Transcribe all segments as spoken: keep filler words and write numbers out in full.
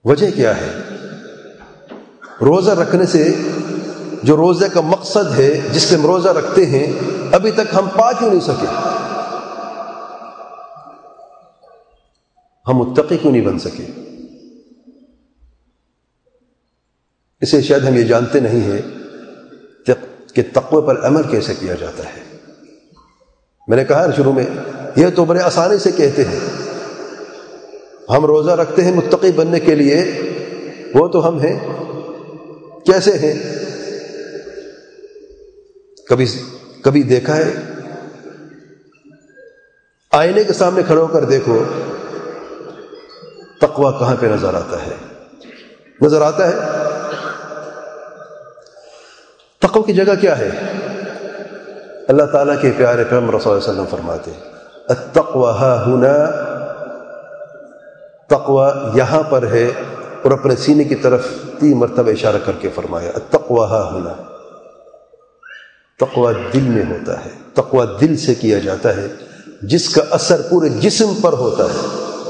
وجہ کیا ہے؟ روزہ رکھنے سے جو روزے کا مقصد ہے جس کے ہم روزہ رکھتے ہیں ابھی تک ہم پا کیوں نہیں سکے؟ ہم متقی کیوں نہیں بن سکے؟ اسے شاید ہم یہ جانتے نہیں ہیں کہ تقوی پر عمل کیسے کیا جاتا ہے۔ میں نے کہا شروع میں یہ تو بڑے آسانی سے کہتے ہیں، ہم روزہ رکھتے ہیں متقی بننے کے لیے، وہ تو ہم ہیں، کیسے ہیں؟ کبھی کبھی دیکھا ہے؟ آئینے کے سامنے کھڑے ہو کر دیکھو تقوی کہاں پہ نظر آتا ہے؟ نظر آتا ہے؟ تقوی کی جگہ کیا ہے؟ اللہ تعالیٰ کے پیارے پیغمبر صلی اللہ علیہ وسلم فرماتے ہیں التقوی ہا ہنا، تقوی یہاں پر ہے، اور اپنے سینے کی طرف تین مرتبہ اشارہ کر کے فرمایا التقوی ہا ہنا۔ تقوی دل میں ہوتا ہے، تقوی دل سے کیا جاتا ہے، جس کا اثر پورے جسم پر ہوتا ہے۔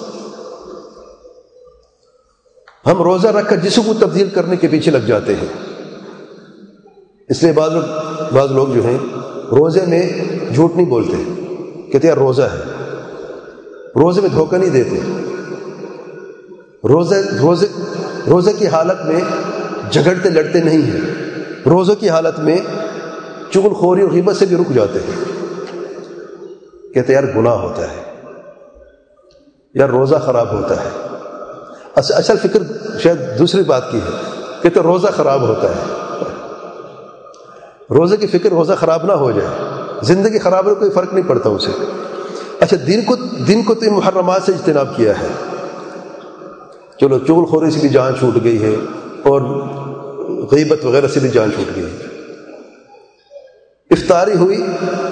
ہم روزہ رکھ کر جسم کو تبدیل کرنے کے پیچھے لگ جاتے ہیں، اس لیے بعض لوگ بعض لوگ جو ہیں روزے میں جھوٹ نہیں بولتے، کہتے ہیں روزہ ہے، روزے میں دھوکہ نہیں دیتے، روزے روزے روزے کی حالت میں جھگڑتے لڑتے نہیں ہیں، روزے کی حالت میں چغل خوری اور غیبت سے بھی رک جاتے ہیں، کہتے ہیں یار گناہ ہوتا ہے، یار روزہ خراب ہوتا ہے۔ اصل فکر شاید دوسری بات کی ہے، کہتے روزہ خراب ہوتا ہے۔ روزے کی فکر روزہ خراب نہ ہو جائے، زندگی خراب ہو کوئی فرق نہیں پڑتا اسے۔ اچھا دن کو دن کو تو محرمات سے اجتناب کیا ہے، چلو چغل خوری سے بھی جان چھوٹ گئی ہے اور غیبت وغیرہ سے بھی جان چھوٹ گئی ہے، افطاری ہوئی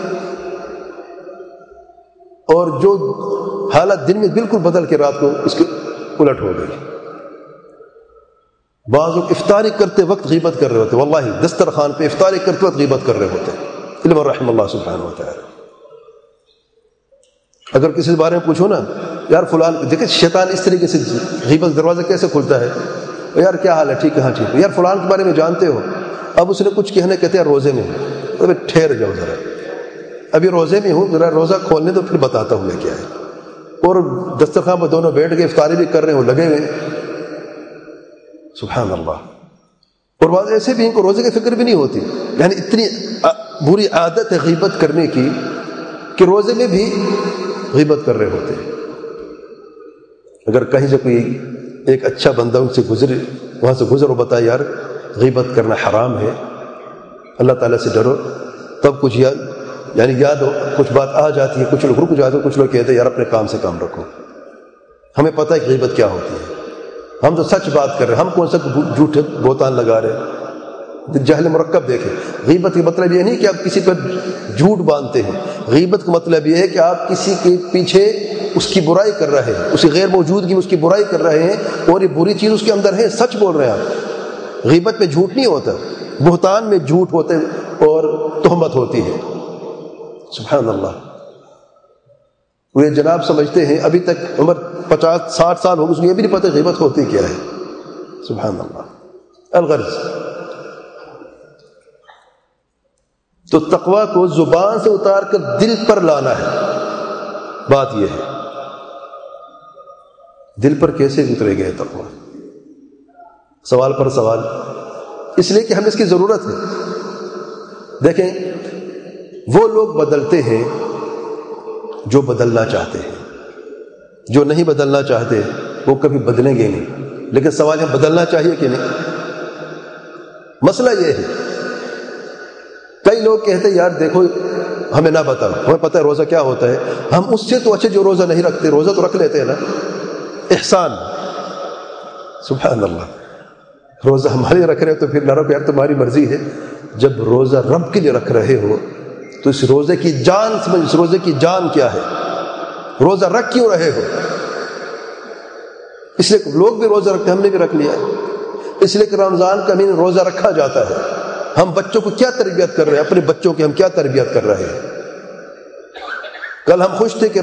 اور جو حالت دن میں بالکل بدل کے رات کو اس کے الٹ ہو گئی۔ بعض لوگ افطاری کرتے وقت غیبت کر رہے ہوتے، واللہ دسترخوان پہ افطاری کرتے وقت غیبت کر رہے ہوتے، علم الرحم اللہ سبحانہ و تعالی۔ اگر کسی بارے میں پوچھو نا یار فلان، دیکھیں شیطان اس طریقے سے غیبت دروازہ کیسے کھلتا ہے، یار کیا حال ہے، ٹھیک ہے، ہاں ٹھیک ہے، یار فلان کے بارے میں جانتے ہو، اب اس نے کچھ کہنے، کہتے ہیں روزے میں ہوں، ابھی ٹھہر جاؤ ذرا، ابھی روزے میں ہوں، ذرا روزہ کھولنے تو پھر بتاتا ہوں میں کیا ہے۔ اور دسترخوان پر دونوں بیٹھ کے افطاری بھی کر رہے ہو، لگے ہوئے، سبحان اللہ۔ اور بعض ایسے بھی ان کو روزے کی فکر بھی نہیں ہوتی، یعنی اتنی بری عادت ہے غیبت کرنے کی کہ روزے میں بھی غیبت کر رہے ہوتے ہیں۔ اگر کہیں سے کوئی ایک اچھا بندہ ان سے گزرے، وہاں سے گزر اور بتائے یار غیبت کرنا حرام ہے، اللہ تعالیٰ سے ڈرو، تب کچھ یاد یعنی یاد ہو، کچھ بات آ جاتی ہے، کچھ لوگ رک جاتے ہیں، کچھ لوگ کہتے ہیں یار اپنے کام سے کام رکھو، ہمیں پتہ ہے کہ غیبت کیا ہوتی ہے، ہم تو سچ بات کر رہے ہیں، ہم کون سا جھوٹے بہتان لگا رہے ہیں۔ جہل مرکب دیکھیں، غیبت کا مطلب یہ نہیں کہ آپ کسی پر جھوٹ باندھتے ہیں، غیبت کا مطلب یہ ہے کہ آپ کسی کے پیچھے اس کی برائی کر رہے ہیں، اس کی غیر موجودگی میں اس کی برائی کر رہے ہیں، اور یہ بری چیز اس کے اندر ہے، سچ بول رہے ہیں آپ۔ غیبت میں جھوٹ نہیں ہوتا، بہتان میں جھوٹ ہوتے اور تہمت ہوتی ہے۔ سبحان اللہ۔ وہ جناب سمجھتے ہیں ابھی تک عمر پچاس ساٹھ سال ہو گئے، اس کو یہ بھی نہیں پتہ غیبت ہوتی کیا ہے۔ سبحان اللہ۔ الغرض تو تقوی کو زبان سے اتار کر دل پر لانا ہے، بات یہ ہے۔ دل پر کیسے اترے گئے تقوی؟ سوال پر سوال، اس لیے کہ ہمیں اس کی ضرورت ہے۔ دیکھیں وہ لوگ بدلتے ہیں جو بدلنا چاہتے ہیں، جو نہیں بدلنا چاہتے وہ کبھی بدلیں گے نہیں، لیکن سوال ہے بدلنا چاہیے کہ نہیں؟ مسئلہ یہ ہے، کئی لوگ کہتے ہیں یار دیکھو ہمیں نہ بتاؤ، ہمیں پتہ ہے روزہ کیا ہوتا ہے، ہم اس سے تو اچھے جو روزہ نہیں رکھتے، روزہ تو رکھ لیتے ہیں نا، احسان۔ سبحان اللہ۔ روزہ ہمارے رکھ رہے تو پھر نہ رکھو یار تمہاری مرضی ہے، جب روزہ رب کے لیے رکھ رہے ہو تو اس روزے کی جان سمجھ، اس روزے کی جان کیا ہے، روزہ رکھ کیوں رہے ہو؟ اس لیے لوگ بھی روزہ رکھتے ہیں، ہم نے بھی رکھ لیا ہے، اس لیے کہ رمضان کا مہینہ روزہ رکھا جاتا ہے۔ ہم بچوں کو کیا تربیت کر رہے ہیں، اپنے بچوں کی ہم کیا تربیت کر رہے ہیں؟ کل ہم خوش تھے کہ